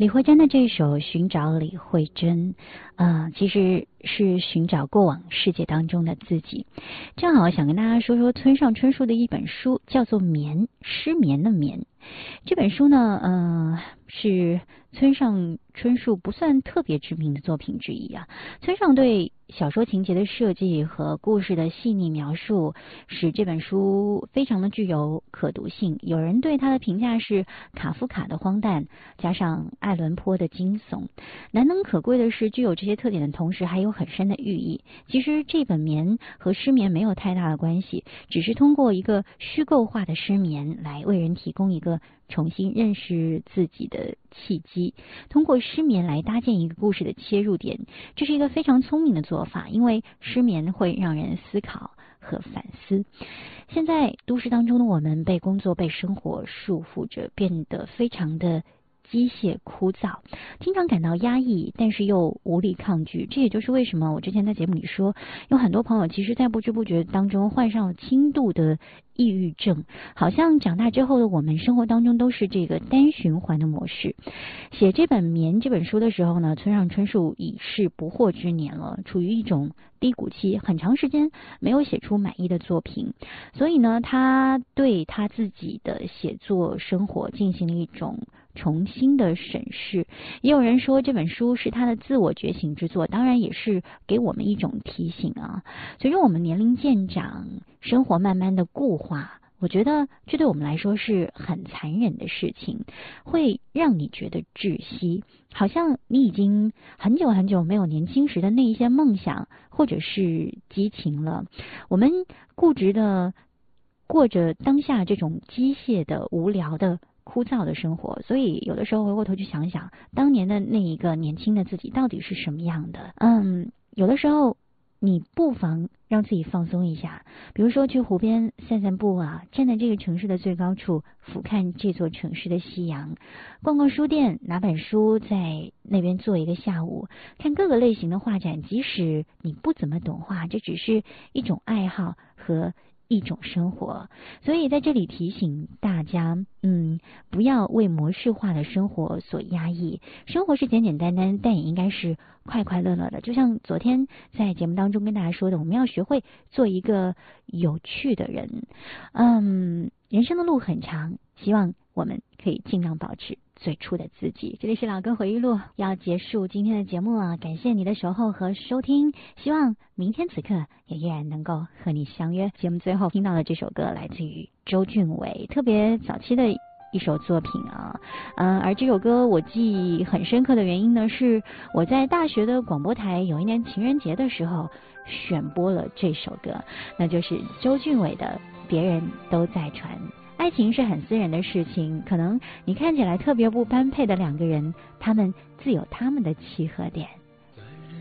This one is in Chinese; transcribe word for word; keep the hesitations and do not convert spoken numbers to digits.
李慧珍的这首《寻找李慧珍》，呃，其实是寻找过往世界当中的自己。正好想跟大家说说村上春树的一本书，叫做《眠》，失眠的眠。这本书呢，呃，是村上春树不算特别知名的作品之一啊。村上对小说情节的设计和故事的细腻描述，使这本书非常的具有可读性。有人对他的评价是卡夫卡的荒诞，加上爱伦坡的惊悚。难能可贵的是，具有这些特点的同时，还有很深的寓意。其实这本眠和失眠没有太大的关系，只是通过一个虚构化的失眠来为人提供一个重新认识自己的契机，通过失眠来搭建一个故事的切入点，这是一个非常聪明的做法，因为失眠会让人思考和反思。现在都市当中的我们被工作被生活束缚着，变得非常的机械枯燥，经常感到压抑，但是又无力抗拒。这也就是为什么我之前在节目里说，有很多朋友其实在不知不觉当中患上了轻度的抑郁症，好像长大之后的我们生活当中都是这个单循环的模式。写这本《眠》这本书的时候呢，村上春树已是不惑之年了，处于一种低谷期，很长时间没有写出满意的作品，所以呢，他对他自己的写作生活进行了一种重新的审视。也有人说这本书是他的自我觉醒之作，当然也是给我们一种提醒啊。随着我们年龄渐长，生活慢慢的固化，我觉得这对我们来说是很残忍的事情，会让你觉得窒息，好像你已经很久很久没有年轻时的那一些梦想或者是激情了。我们固执的过着当下这种机械的无聊的枯燥的生活，所以有的时候回过头去想想，当年的那一个年轻的自己到底是什么样的。嗯，有的时候你不妨让自己放松一下，比如说去湖边散散步啊，站在这个城市的最高处俯瞰这座城市的夕阳，逛逛书店，拿本书在那边坐一个下午，看各个类型的画展。即使你不怎么懂画，这只是一种爱好和一种生活。所以在这里提醒大家，嗯，不要为模式化的生活所压抑，生活是简简单单，但也应该是快快乐乐的。就像昨天在节目当中跟大家说的，我们要学会做一个有趣的人。嗯，人生的路很长，希望我们可以尽量保持最初的自己。这里是老歌回忆录，要结束今天的节目了，感谢你的守候和收听，希望明天此刻也依然能够和你相约。节目最后听到的这首歌来自于周俊伟，特别早期的一首作品啊，嗯，而这首歌我记忆很深刻的原因呢，是我在大学的广播台有一年情人节的时候选播了这首歌，那就是周俊伟的《别人都在传》。爱情是很私人的事情，可能你看起来特别不般配的两个人，他们自有他们的契合点。